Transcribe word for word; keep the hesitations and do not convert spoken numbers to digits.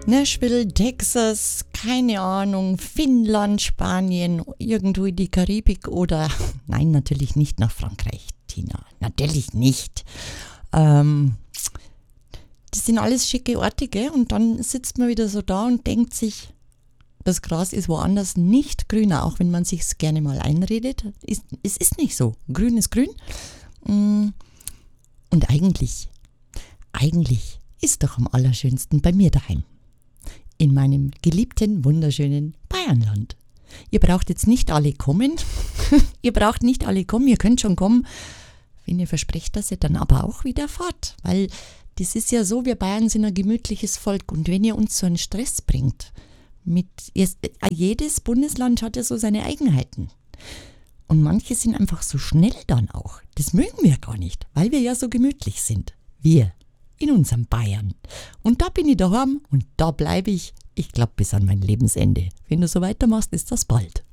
Nashville, Texas, keine Ahnung, Finnland, Spanien, irgendwo in die Karibik oder, nein, natürlich nicht nach Frankreich, Tina, natürlich nicht. Ähm, das sind alles schicke Orte, gell? Und dann sitzt man wieder so da und denkt sich, das Gras ist woanders nicht grüner, auch wenn man sich's gerne mal einredet. Ist, es ist nicht so. Grün ist grün. Und eigentlich, eigentlich ist doch am allerschönsten bei mir daheim. In meinem geliebten, wunderschönen Bayernland. Ihr braucht jetzt nicht alle kommen. Ihr braucht nicht alle kommen. Ihr könnt schon kommen, wenn ihr versprecht, dass ihr dann aber auch wieder fahrt. Weil das ist ja so, wir Bayern sind ein gemütliches Volk. Und wenn ihr uns so einen Stress bringt, mit jedes Bundesland hat ja so seine Eigenheiten. Und manche sind einfach so schnell dann auch. Das mögen wir gar nicht, weil wir ja so gemütlich sind. Wir in unserem Bayern. Und da bin ich daheim und da bleibe ich, ich glaube, bis an mein Lebensende. Wenn du so weitermachst, ist das bald.